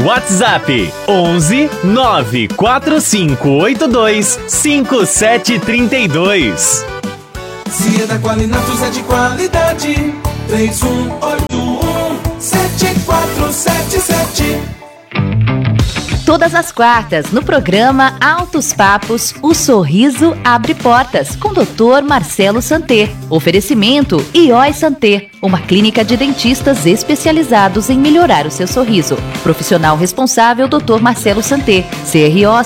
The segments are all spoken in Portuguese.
WhatsApp 11 94582 5732. Se é da Qualinatos é de qualidade. 3181-7477. Todas as quartas, no programa Altos Papos, o sorriso abre portas, com Dr. Marcelo Santé. Oferecimento IOI Santé, uma clínica de dentistas especializados em melhorar o seu sorriso. Profissional responsável, Dr. Marcelo Santé, CRO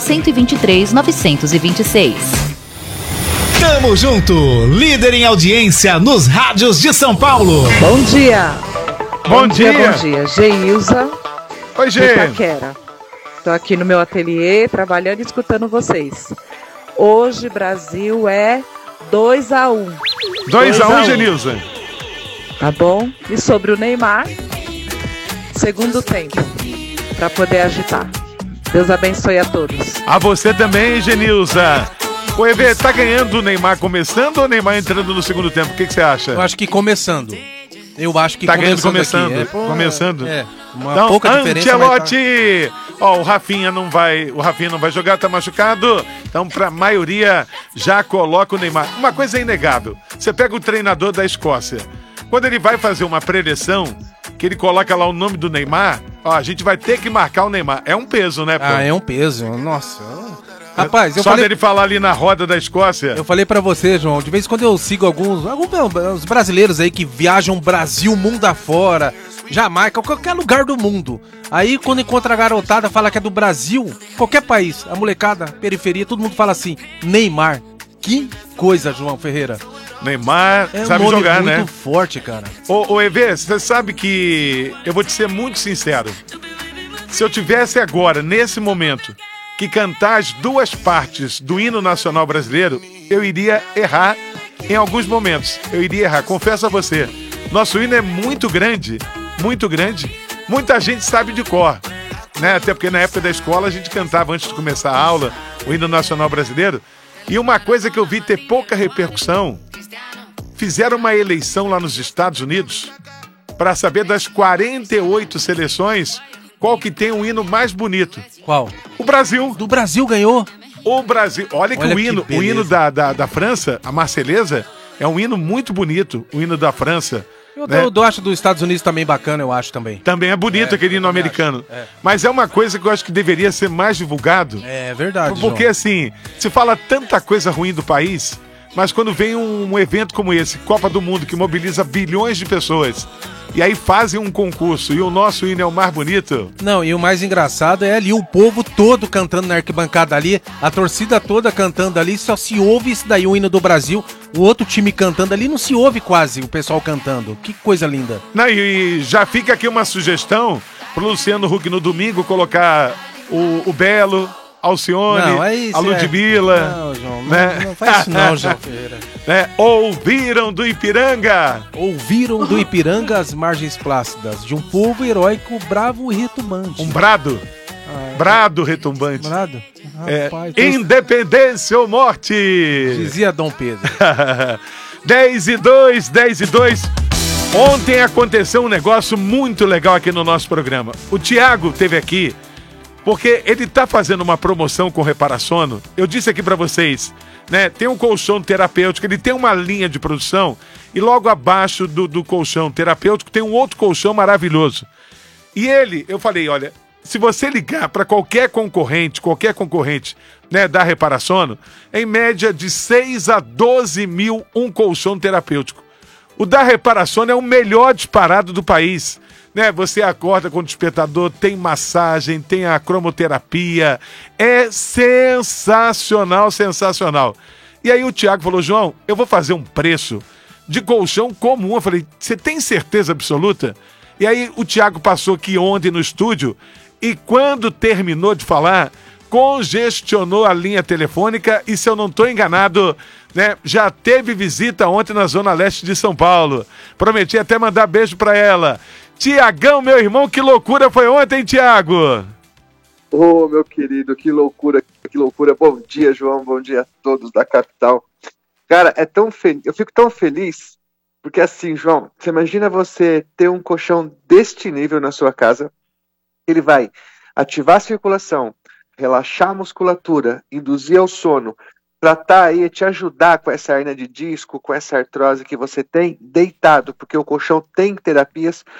123-926. Tamo junto, líder em audiência nos rádios de São Paulo. Bom dia. Bom dia. Bom dia. Geilza. Oi, Gê. Estou aqui no meu ateliê, trabalhando e escutando vocês. Hoje, Brasil é 2-1. 2-1, Genilza. Tá bom? E sobre o Neymar, segundo tempo, para poder agitar. Deus abençoe a todos. A você também, Genilza. O EV, tá ganhando o Neymar começando ou o Neymar entrando no segundo tempo? O que você acha? Eu acho que começando. Eu acho que tá ganhando começando. Começando. Uma então, pouca diferença. Ancelotti! Ó, o Rafinha não vai jogar, tá machucado. Então, pra maioria, já coloca o Neymar. Uma coisa é inegável. Você pega o treinador da Escócia. Quando ele vai fazer uma preleção, que ele coloca lá o nome do Neymar, ó, a gente vai ter que marcar o Neymar. É um peso, né, pô? Ah, é um peso. Nossa. Rapaz, só dele falar ali na roda da Escócia. Eu falei pra você, João, de vez em quando eu sigo alguns brasileiros aí que viajam Brasil, mundo afora, Jamaica, qualquer lugar do mundo. Aí quando encontra a garotada, fala que é do Brasil, qualquer país, a molecada, periferia, todo mundo fala assim, Neymar. Que coisa, João Ferreira. Neymar sabe jogar, né? Muito forte, cara. Ô EV, você sabe que eu vou te ser muito sincero. Se eu tivesse agora, nesse momento, que cantar as duas partes do hino nacional brasileiro, eu iria errar em alguns momentos. Eu iria errar, confesso a você. Nosso hino é muito grande, muito grande. Muita gente sabe de cor, né? Até porque na época da escola a gente cantava antes de começar a aula o hino nacional brasileiro. E uma coisa que eu vi ter pouca repercussão, fizeram uma eleição lá nos Estados Unidos para saber das 48 seleções qual que tem o hino mais bonito. Qual? O Brasil. Do Brasil ganhou. O Brasil. Olha que o hino da França, a Marselhesa, é um hino muito bonito, o hino da França. Eu acho dos Estados Unidos também bacana, eu acho também. Também é bonito aquele hino americano. Mas é uma coisa que eu acho que deveria ser mais divulgado. É verdade, porque João. assim, se fala tanta coisa ruim do país, mas quando vem um evento como esse, Copa do Mundo, que mobiliza bilhões de pessoas, e aí fazem um concurso e o nosso hino é o mais bonito. Não, e o mais engraçado é ali o povo todo cantando na arquibancada ali, a torcida toda cantando ali, só se ouve isso daí, o hino do Brasil, o outro time cantando ali, não se ouve quase o pessoal cantando. Que coisa linda. Não, e já fica aqui uma sugestão pro Luciano Huck no domingo colocar o Belo, Alcione, a Ludmilla. Não, João, né? não faz isso não, João Ferreira. Né? Ouviram do Ipiranga. Ouviram do Ipiranga as margens plácidas de um povo heróico, bravo e retumbante. Um brado. Brado retumbante. Brado? Rapaz, independência ou morte. Dizia Dom Pedro. 10:02. Ontem aconteceu um negócio muito legal aqui no nosso programa. O Thiago esteve aqui porque ele tá fazendo uma promoção com o Reparasono. Eu disse aqui para vocês, né? Tem um colchão terapêutico, ele tem uma linha de produção e logo abaixo do colchão terapêutico tem um outro colchão maravilhoso. E eu falei, olha, se você ligar para qualquer concorrente, né, da Reparasono, em média de 6 a 12 mil um colchão terapêutico. O da Reparasono é o melhor disparado do país. Né, você acorda com o despertador, tem massagem, tem a cromoterapia, é sensacional, sensacional. E aí o Thiago falou, João, eu vou fazer um preço de colchão comum. Eu falei, você tem certeza absoluta? E aí o Thiago passou aqui ontem no estúdio e quando terminou de falar, congestionou a linha telefônica e, se eu não estou enganado, né, já teve visita ontem na Zona Leste de São Paulo. Prometi até mandar beijo para ela. Tiagão, meu irmão, que loucura foi ontem, Tiago? Ô, meu querido, que loucura, que loucura. Bom dia, João, bom dia a todos da capital. Cara, eu fico tão feliz, porque assim, João, você imagina você ter um colchão deste nível na sua casa, ele vai ativar a circulação, relaxar a musculatura, induzir ao sono, tratar aí, te ajudar com essa hernia de disco, com essa artrose que você tem, deitado, porque o colchão tem terapias